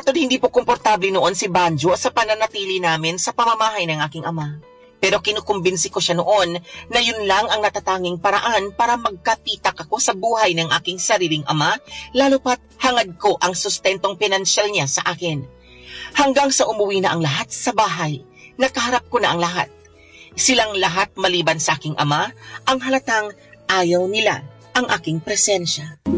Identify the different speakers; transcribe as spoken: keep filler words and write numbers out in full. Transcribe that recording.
Speaker 1: Pato't hindi po komportable noon si Banjo sa pananatili namin sa pamamahay ng aking ama. Pero kinukumbinsi ko siya noon na yun lang ang natatanging paraan para magkapitak ako sa buhay ng aking sariling ama, lalo pat hangad ko ang sustentong pinansyal niya sa akin. Hanggang sa umuwi na ang lahat sa bahay, nakaharap ko na ang lahat. Silang lahat maliban sa aking ama, ang halatang ayaw nila ang aking presensya.